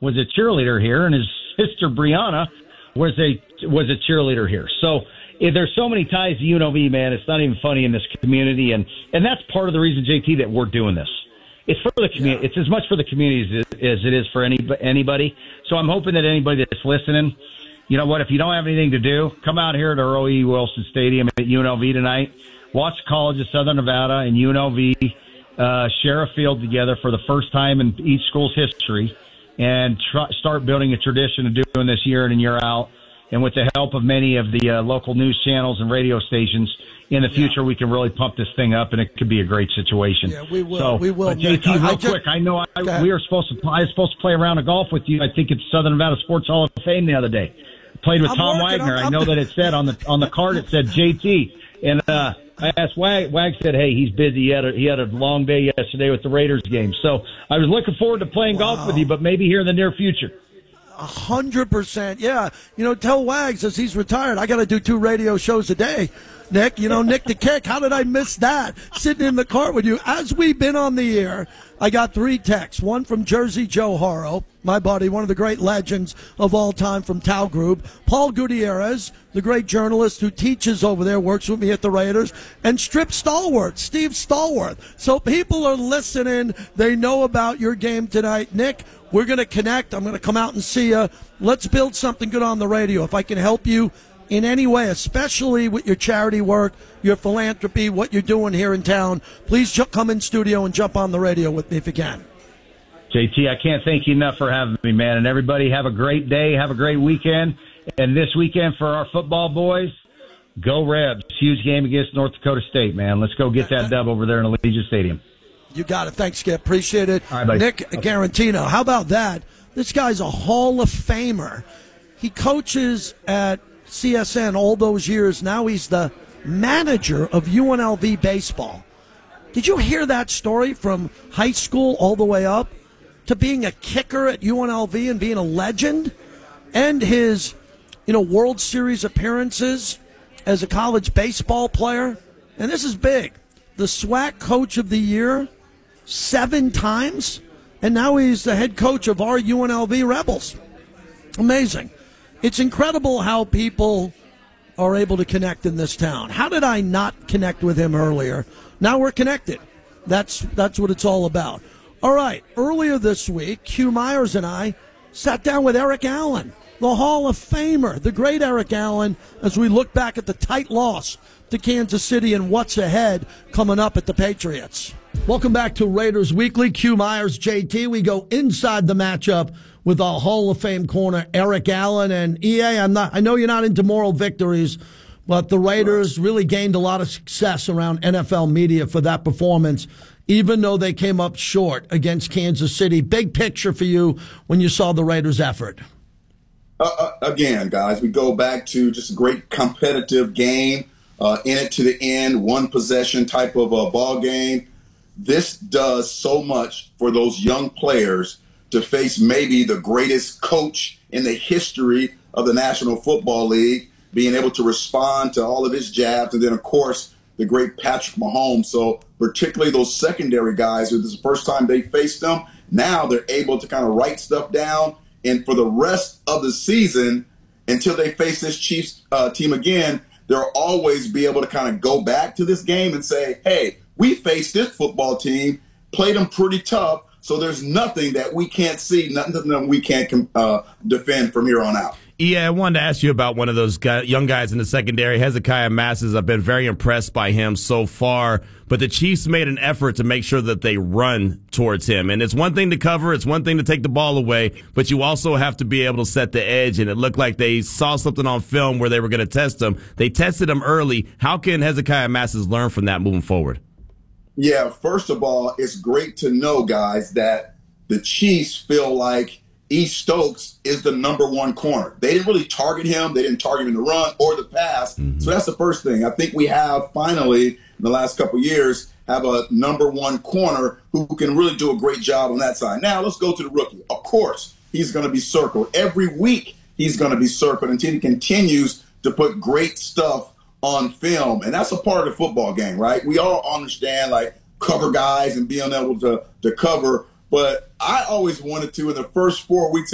was a cheerleader here, and his sister Brianna was a cheerleader here. So there's so many ties to UNLV, man. It's not even funny in this community, and that's part of the reason, JT, that we're doing this. It's for the community. Yeah. It's as much for the community as it is for anybody. So I'm hoping that anybody that's listening, you know what, if you don't have anything to do, come out here to Earl E. Wilson Stadium at UNLV tonight. Watch College of Southern Nevada and UNLV share a field together for the first time in each school's history, and start building a tradition of doing this year in and year out. And with the help of many of the local news channels and radio stations, in the future we can really pump this thing up, and it could be a great situation. Yeah, we will. So, we will. JT, real quick, I know I was supposed to play a round of golf with you. I think it's Southern Nevada Sports Hall of Fame the other day. Played with Tom Wagner. I know that it said on the card it said JT, and I asked Wag. Wag said, "Hey, he's busy. He had a long day yesterday with the Raiders game." So I was looking forward to playing golf with you, but maybe here in the near future. 100%. Yeah. Tell Wags as he's retired, I got to do 2 radio shows a day. Nick, Nick the Kick, how did I miss that? Sitting in the car with you. As we've been on the air, I got 3 texts. One from Jersey Joe Haro, my buddy, one of the great legends of all time from Tau Group. Paul Gutierrez, the great journalist who teaches over there, works with me at the Raiders. And Strip Stallworth, Steve Stallworth. So people are listening. They know about your game tonight. Nick, we're going to connect. I'm going to come out and see you. Let's build something good on the radio. If I can help you in any way, especially with your charity work, your philanthropy, what you're doing here in town, please come in studio and jump on the radio with me if you can. JT, I can't thank you enough for having me, man. And everybody have a great day. Have a great weekend. And this weekend for our football boys, go Rebs. Huge game against North Dakota State, man. Let's go get that dub over there in Allegiant Stadium. You got it. Thanks, Skip. Appreciate it. All right, buddy. Nick Garantino, how about that? This guy's a Hall of Famer. He coaches at CSN all those years. Now he's the manager of UNLV baseball. Did you hear that story from high school all the way up to being a kicker at UNLV and being a legend? And his, World Series appearances as a college baseball player. And this is big. The SWAC Coach of the Year 7 times. And now he's the head coach of our UNLV Rebels. Amazing. It's incredible how people are able to connect in this town. How did I not connect with him earlier? Now we're connected. That's what it's all about. All right, earlier this week, Q Myers and I sat down with Eric Allen, the Hall of Famer, the great Eric Allen, as we look back at the tight loss to Kansas City and what's ahead coming up at the Patriots. Welcome back to Raiders Weekly. Q Myers, JT. We go inside the matchup with our Hall of Fame corner, Eric Allen. And EA, I know you're not into moral victories, but the Raiders really gained a lot of success around NFL media for that performance, even though they came up short against Kansas City. Big picture for you when you saw the Raiders' effort. Again, guys, we go back to just a great competitive game, in it to the end, one possession type of a ball game. This does so much for those young players to face maybe the greatest coach in the history of the National Football League, being able to respond to all of his jabs, and then, of course, the great Patrick Mahomes. So particularly those secondary guys, this is the first time they faced them. Now they're able to kind of write stuff down, and for the rest of the season, until they face this Chiefs team again, they'll always be able to kind of go back to this game and say, hey, we faced this football team, played them pretty tough, so there's nothing that we can't see, nothing that we can't defend from here on out. Yeah, I wanted to ask you about one of those young guys in the secondary, Hezekiah Masses. I've been very impressed by him so far, but the Chiefs made an effort to make sure that they run towards him. And it's one thing to cover, it's one thing to take the ball away, but you also have to be able to set the edge, and it looked like they saw something on film where they were going to test him. They tested him early. How can Hezekiah Masses learn from that moving forward? Yeah, first of all, it's great to know, guys, that the Chiefs feel like E. Stokes is the number one corner. They didn't really target him. They didn't target him in the run or the pass. Mm-hmm. So that's the first thing. I think we have finally, in the last couple of years, have a number one corner who can really do a great job on that side. Now, let's go to the rookie. Of course, he's going to be circled. Every week he's going to be circled until he continues to put great stuff on film. And that's a part of the football game, right? We all understand, like, cover guys and being able to cover. But I always wanted to, in the first 4 weeks